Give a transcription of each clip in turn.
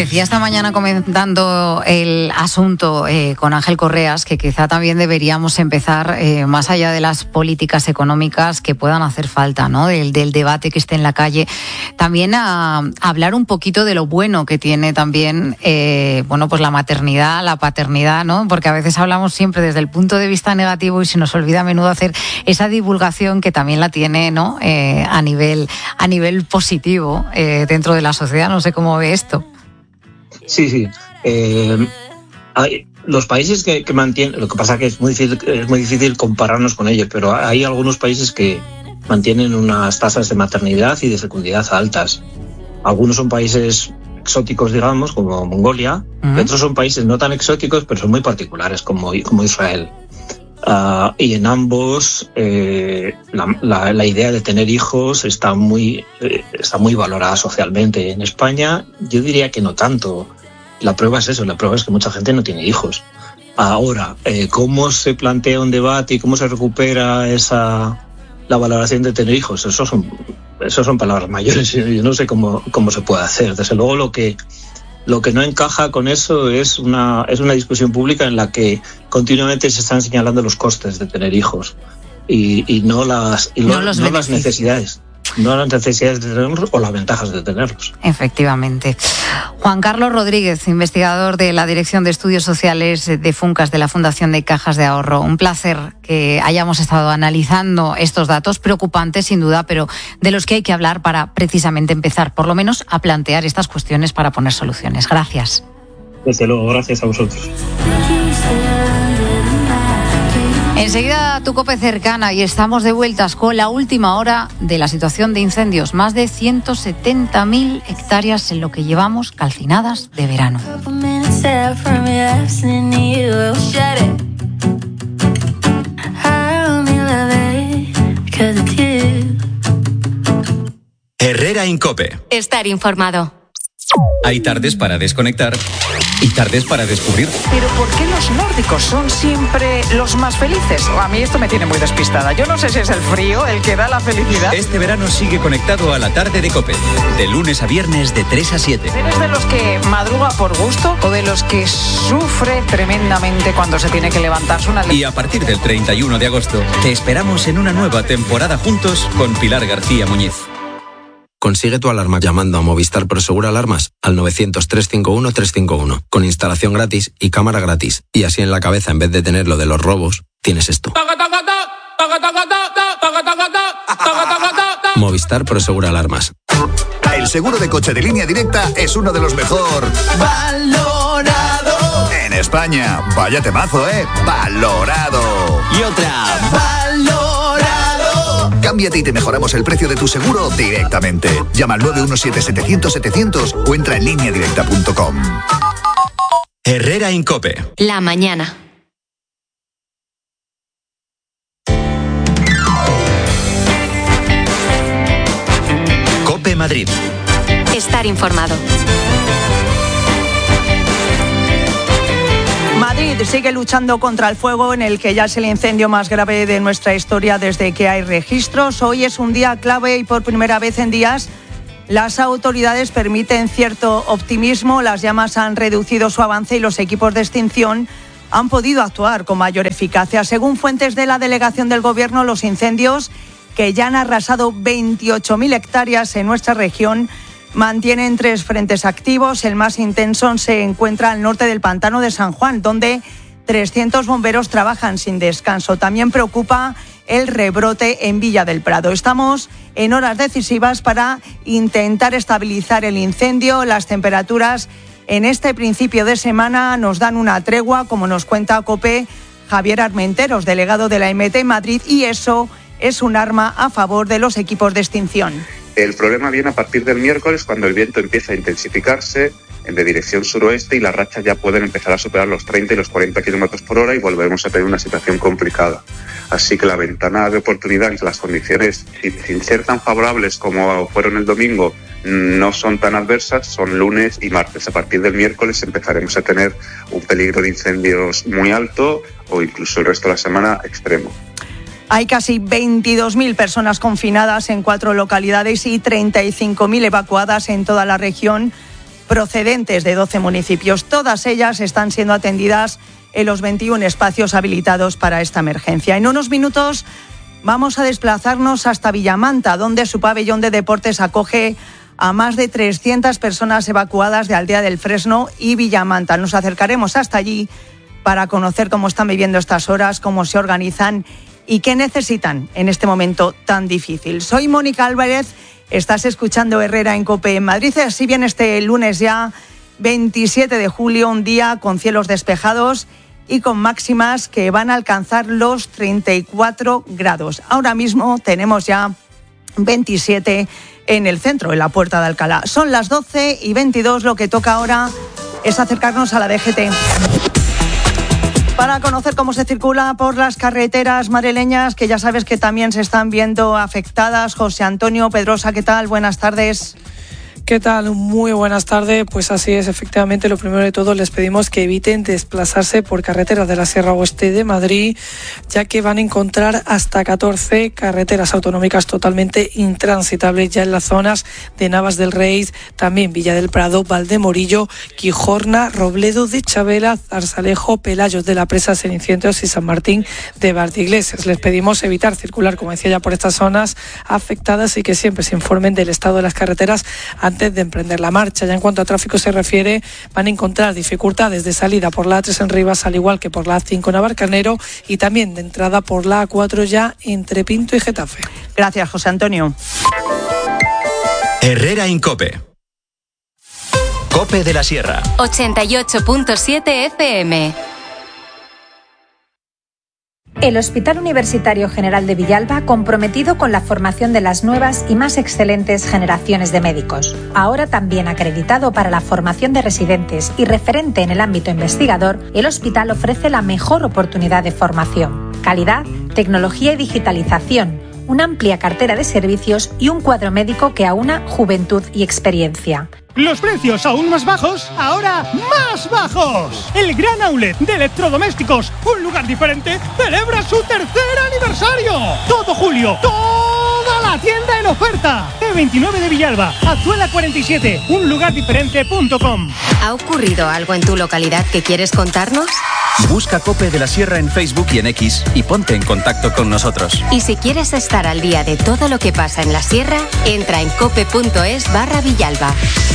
Decía esta mañana comentando el asunto con Ángel Correas que quizá también deberíamos empezar, más allá de las políticas económicas que puedan hacer falta, ¿no? Del debate que esté en la calle, también a hablar un poquito de lo bueno que tiene también, pues la maternidad, la paternidad, ¿no? Porque a veces hablamos siempre desde el punto de vista negativo y se nos olvida a menudo hacer esa divulgación que también la tiene, ¿no? A nivel positivo dentro de la sociedad. No sé cómo ve esto. Sí. Hay los países que mantienen, lo que pasa que es muy difícil compararnos con ellos, pero hay algunos países que mantienen unas tasas de maternidad y de fecundidad altas. Algunos son países exóticos, digamos, como Mongolia, y otros son países no tan exóticos, pero son muy particulares, como Israel. Y en ambos la idea de tener hijos está muy valorada socialmente. En España yo diría que no tanto. La prueba es eso, la prueba es que mucha gente no tiene hijos. Ahora, ¿cómo se plantea un debate y cómo se recupera la valoración de tener hijos? Eso son palabras mayores. Yo no sé cómo se puede hacer. Desde luego lo que no encaja con eso es una discusión pública en la que continuamente se están señalando los costes de tener hijos y no las necesidades. No las necesidades de tenerlos o las ventajas de tenerlos. Efectivamente. Juan Carlos Rodríguez, investigador de la Dirección de Estudios Sociales de Funcas de la Fundación de Cajas de Ahorro. Un placer que hayamos estado analizando estos datos preocupantes, sin duda, pero de los que hay que hablar para precisamente empezar, por lo menos, a plantear estas cuestiones para poner soluciones. Gracias. Desde luego, gracias a vosotros. Enseguida tu COPE cercana y estamos de vueltas con la última hora de la situación de incendios. Más de 170.000 hectáreas en lo que llevamos calcinadas de verano. Herrera en COPE. Estar informado. Hay tardes para desconectar y tardes para descubrir. Pero ¿por qué los nórdicos son siempre los más felices? A mí esto me tiene muy despistada. Yo no sé si es el frío el que da la felicidad. Este verano sigue conectado a la tarde de COPE. De lunes a viernes de 3 a 7. ¿Eres de los que madruga por gusto o de los que sufre tremendamente cuando se tiene que levantarse una... Y a partir del 31 de agosto te esperamos en una nueva temporada juntos con Pilar García Muñiz. Consigue tu alarma llamando a Movistar Prosegur Alarmas al 900-351-351, con instalación gratis y cámara gratis. Y así en la cabeza, en vez de tener lo de los robos, tienes esto. Movistar Prosegur Alarmas. El seguro de coche de Línea Directa es uno de los mejor valorado en España. Vaya temazo, valorado. Y otra, valorado. Cámbiate y te mejoramos el precio de tu seguro directamente. Llama al 917-700-700 o entra en lineadirecta.com. Herrera en COPE. La mañana. COPE Madrid. Estar informado. Madrid sigue luchando contra el fuego, en el que ya es el incendio más grave de nuestra historia desde que hay registros. Hoy es un día clave y por primera vez en días las autoridades permiten cierto optimismo. Las llamas han reducido su avance y los equipos de extinción han podido actuar con mayor eficacia. Según fuentes de la delegación del Gobierno, los incendios, que ya han arrasado 28.000 hectáreas en nuestra región, mantienen 3 frentes activos. El más intenso se encuentra al norte del pantano de San Juan, donde 300 bomberos trabajan sin descanso. También preocupa el rebrote en Villa del Prado. Estamos en horas decisivas para intentar estabilizar el incendio. Las temperaturas en este principio de semana nos dan una tregua, como nos cuenta COPE Javier Armenteros, delegado de la EMT en Madrid, y eso es un arma a favor de los equipos de extinción. El problema viene a partir del miércoles, cuando el viento empieza a intensificarse de dirección suroeste y las rachas ya pueden empezar a superar los 30 y los 40 kilómetros por hora y volvemos a tener una situación complicada. Así que la ventana de oportunidad entre las condiciones, sin ser tan favorables como fueron el domingo, no son tan adversas, son lunes y martes. A partir del miércoles empezaremos a tener un peligro de incendios muy alto o incluso el resto de la semana extremo. Hay casi 22.000 personas confinadas en 4 localidades y 35.000 evacuadas en toda la región procedentes de 12 municipios. Todas ellas están siendo atendidas en los 21 espacios habilitados para esta emergencia. En unos minutos vamos a desplazarnos hasta Villamanta, donde su pabellón de deportes acoge a más de 300 personas evacuadas de Aldea del Fresno y Villamanta. Nos acercaremos hasta allí para conocer cómo están viviendo estas horas, cómo se organizan y qué necesitan en este momento tan difícil. Soy Mónica Álvarez, estás escuchando Herrera en COPE en Madrid. Así bien, este lunes ya 27 de julio, un día con cielos despejados y con máximas que van a alcanzar los 34 grados. Ahora mismo tenemos ya 27 en el centro, en la Puerta de Alcalá. Son las 12:22, lo que toca ahora es acercarnos a la DGT para conocer cómo se circula por las carreteras madrileñas, que ya sabes que también se están viendo afectadas. José Antonio Pedrosa, ¿qué tal? Buenas tardes. ¿Qué tal? Muy buenas tardes. Pues así es, efectivamente, lo primero de todo les pedimos que eviten desplazarse por carreteras de la Sierra Oeste de Madrid, ya que van a encontrar hasta 14 carreteras autonómicas totalmente intransitables ya en las zonas de Navas del Rey, también Villa del Prado, Valdemorillo, Quijorna, Robledo de Chabela, Zarzalejo, Pelayos de la Presa, Cenicientos y San Martín de Valdiglesias. Les pedimos evitar circular, como decía, ya por estas zonas afectadas y que siempre se informen del estado de las carreteras antes de emprender la marcha. Ya en cuanto a tráfico se refiere, van a encontrar dificultades de salida por la A3 en Rivas, al igual que por la A5 en Navalcarnero, y también de entrada por la A4 ya entre Pinto y Getafe. Gracias, José Antonio. Herrera en COPE. COPE de la Sierra. 88.7 FM. El Hospital Universitario General de Villalba, comprometido con la formación de las nuevas y más excelentes generaciones de médicos. Ahora también acreditado para la formación de residentes y referente en el ámbito investigador, el hospital ofrece la mejor oportunidad de formación. Calidad, tecnología y digitalización, una amplia cartera de servicios y un cuadro médico que aúna juventud y experiencia. Los precios aún más bajos, ahora más bajos. El gran outlet de electrodomésticos, un lugar diferente, celebra su tercer aniversario. Todo julio, toda la tienda en oferta. E29 de Villalba, Azuela 47, unlugardiferente.com. ¿Ha ocurrido algo en tu localidad que quieres contarnos? Busca COPE de la Sierra en Facebook y en X y ponte en contacto con nosotros. Y si quieres estar al día de todo lo que pasa en la Sierra, entra en cope.es/Villalba.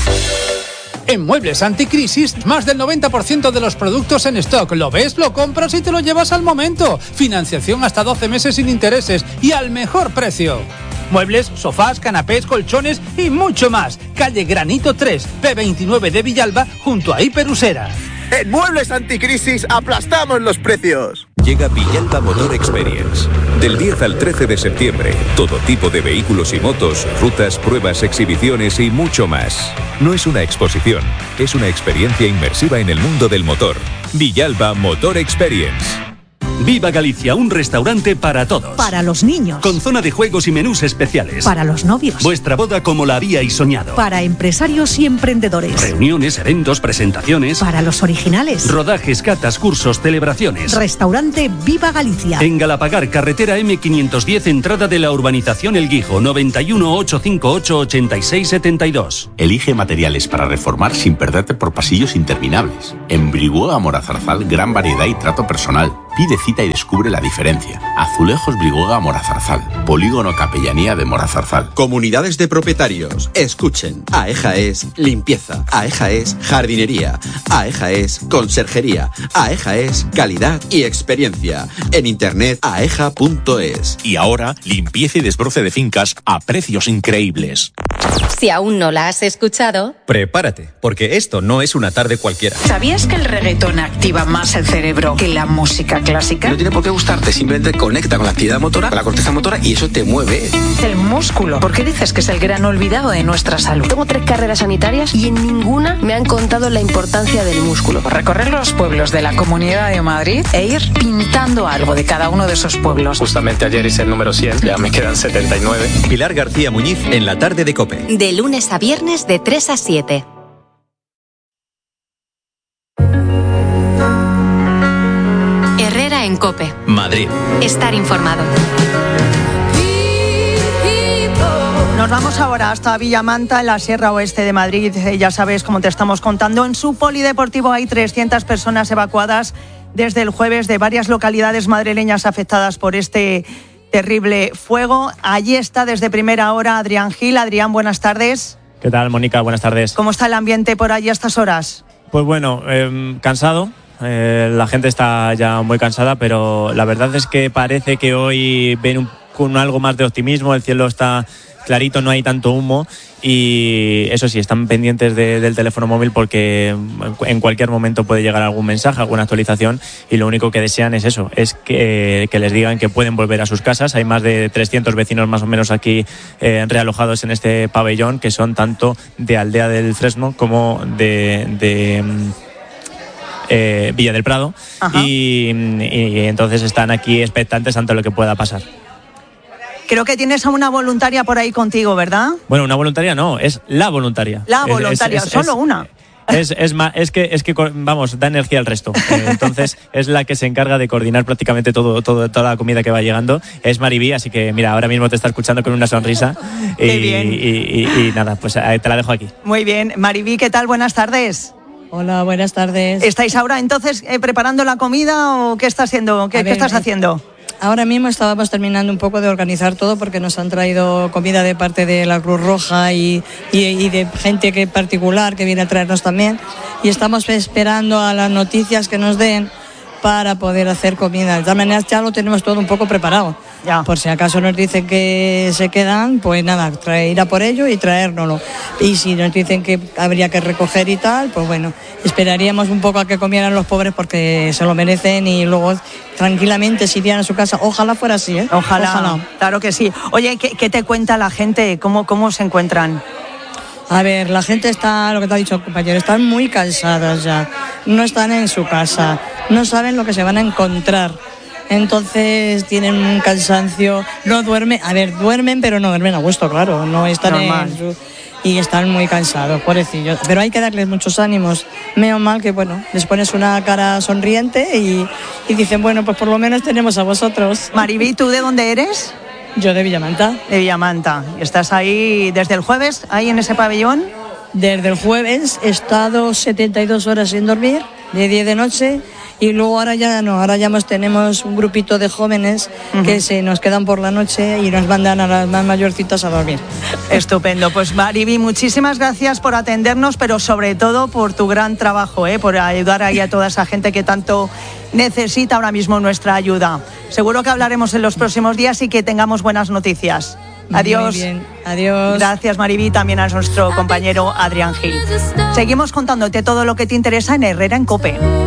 En Muebles Anticrisis, más del 90% de los productos en stock. Lo ves, lo compras y te lo llevas al momento. Financiación hasta 12 meses sin intereses y al mejor precio. Muebles, sofás, canapés, colchones y mucho más. Calle Granito 3, P29 de Villalba, junto a Hiperusera. En Muebles Anticrisis aplastamos los precios. Llega Villalba Motor Experience. Del 10 al 13 de septiembre, todo tipo de vehículos y motos, rutas, pruebas, exhibiciones y mucho más. No es una exposición, es una experiencia inmersiva en el mundo del motor. Villalba Motor Experience. Viva Galicia, un restaurante para todos. Para los niños. Con zona de juegos y menús especiales. Para los novios. Vuestra boda como la habíais soñado. Para empresarios y emprendedores. Reuniones, eventos, presentaciones. Para los originales. Rodajes, catas, cursos, celebraciones. Restaurante Viva Galicia. En Galapagar, carretera M510, entrada de la urbanización El Guijo, 91 858 8672. Elige materiales para reformar sin perderte por pasillos interminables. En Brihuega Morazarzal, gran variedad y trato personal. Pide cita y descubre la diferencia. Azulejos Brihuega Morazarzal. Polígono Capellanía de Morazarzal. Comunidades de propietarios, escuchen. AEJA es limpieza. AEJA es jardinería. AEJA es conserjería. AEJA es calidad y experiencia. En internet aeja.es. Y ahora, limpieza y desbroce de fincas a precios increíbles. Si aún no la has escuchado, prepárate, porque esto no es una tarde cualquiera. ¿Sabías que el reggaetón activa más el cerebro que la música clásica? No tiene por qué gustarte, simplemente conecta con la actividad motora, con la corteza motora, y eso te mueve. El músculo. ¿Por qué dices que es el gran olvidado de nuestra salud? Tengo 3 carreras sanitarias y en ninguna me han contado la importancia del músculo. Recorrer los pueblos de la Comunidad de Madrid e ir pintando algo de cada uno de esos pueblos. Justamente ayer hice el número 100, ya me quedan 79. Pilar García Muñiz en la tarde de COPE. De lunes a viernes de 3 a 7. Herrera en COPE. Madrid. Estar informado. Nos vamos ahora hasta Villamanta, en la Sierra Oeste de Madrid. Ya sabes, como te estamos contando, en su polideportivo hay 300 personas evacuadas desde el jueves de varias localidades madrileñas afectadas por este terrible fuego. Allí está desde primera hora Adrián Gil. Adrián, buenas tardes. ¿Qué tal, Mónica? Buenas tardes. ¿Cómo está el ambiente por allí a estas horas? Pues bueno, cansado. La gente está ya muy cansada, pero la verdad es que parece que hoy ven con algo más de optimismo. El cielo está clarito, no hay tanto humo y eso sí, están pendientes del teléfono móvil porque en cualquier momento puede llegar algún mensaje, alguna actualización, y lo único que desean es eso, es que les digan que pueden volver a sus casas. Hay más de 300 vecinos más o menos aquí realojados en este pabellón, que son tanto de Aldea del Fresno como de Villa del Prado, y entonces están aquí expectantes ante lo que pueda pasar. Creo que tienes a una voluntaria por ahí contigo, ¿verdad? Bueno, una voluntaria no, es la voluntaria. La voluntaria, solo una. Es que vamos, da energía al resto. Entonces es la que se encarga de coordinar prácticamente toda la comida que va llegando. Es Maribí, así que mira, ahora mismo te está escuchando con una sonrisa. Qué bien. Y nada, pues te la dejo aquí. Muy bien. Maribí, ¿qué tal? Buenas tardes. Hola, buenas tardes. ¿Estáis ahora entonces preparando la comida o qué estás haciendo? ¿Qué estás haciendo? Ahora mismo estábamos terminando un poco de organizar todo porque nos han traído comida de parte de la Cruz Roja y de gente particular que viene a traernos también, y estamos esperando a las noticias que nos den para poder hacer comida. De todas maneras ya lo tenemos todo un poco preparado. Ya. Por si acaso nos dicen que se quedan, pues nada, ir a por ello y traérnoslo. Y si nos dicen que habría que recoger y tal, pues bueno, esperaríamos un poco a que comieran los pobres porque se lo merecen y luego tranquilamente se irían a su casa. Ojalá fuera así, ¿eh? Ojalá. Claro que sí. Oye, ¿qué te cuenta la gente? ¿Cómo se encuentran? A ver, la gente está, lo que te ha dicho el compañero, están muy cansadas ya. No están en su casa, no saben lo que se van a encontrar. Entonces tienen un cansancio, no duermen, duermen pero no duermen a gusto, claro, no están y están muy cansados, pobrecillos. Pero hay que darles muchos ánimos, menos mal que bueno, les pones una cara sonriente y dicen, bueno, pues por lo menos tenemos a vosotros. Maribí, ¿tú de dónde eres? Yo de Villamanta. De Villamanta. ¿Estás ahí desde el jueves, ahí en ese pabellón? Desde el jueves he estado 72 horas sin dormir, de 10 de noche. Y luego ahora ya tenemos un grupito de jóvenes que se nos quedan por la noche y nos mandan a las más mayorcitas a dormir. Estupendo. Pues Mariby, muchísimas gracias por atendernos, pero sobre todo por tu gran trabajo, por ayudar ahí a toda esa gente que tanto necesita ahora mismo nuestra ayuda. Seguro que hablaremos en los próximos días y que tengamos buenas noticias. Adiós. Muy bien. Adiós. Gracias, Mariby, también a nuestro compañero Adrián Gil. Seguimos contándote todo lo que te interesa en Herrera en COPE.